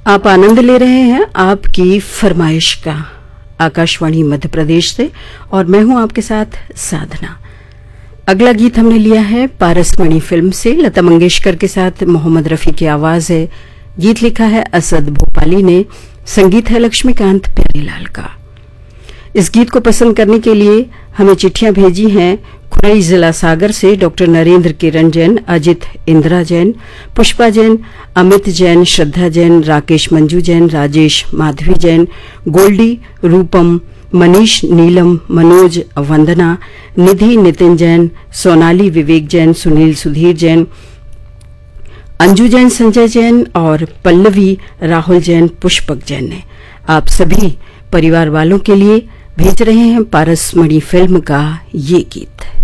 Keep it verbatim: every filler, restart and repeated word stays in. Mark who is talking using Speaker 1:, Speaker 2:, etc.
Speaker 1: आप आनंद ले रहे हैं आपकी फरमाइश का आकाशवाणी मध्य प्रदेश से, और मैं हूं आपके साथ साधना। अगला गीत हमने लिया है पारसमणि फिल्म से, लता मंगेशकर के साथ मोहम्मद रफी की आवाज है। गीत लिखा है असद भोपाली ने, संगीत है लक्ष्मीकांत प्यारीलाल का। इस गीत को पसंद करने के लिए हमें चिट्ठियां भेजी हैं खुरई जिला सागर से डॉक्टर नरेंद्र किरण जैन, अजित इंदिरा जैन, पुष्पा जैन, अमित जैन, श्रद्धा जैन, राकेश मंजू जैन, राजेश माधवी जैन, गोल्डी, रूपम, मनीष, नीलम, मनोज, वंदना, निधि, नितिन जैन, सोनाली, विवेक जैन, सुनील, सुधीर जैन, अंजू जैन, संजय जैन और पल्लवी, राहुल जैन, पुष्पक जैन ने आप सभी परिवार वालों के लिए भेज रहे हैं पारसमणि फिल्म का ये गीत।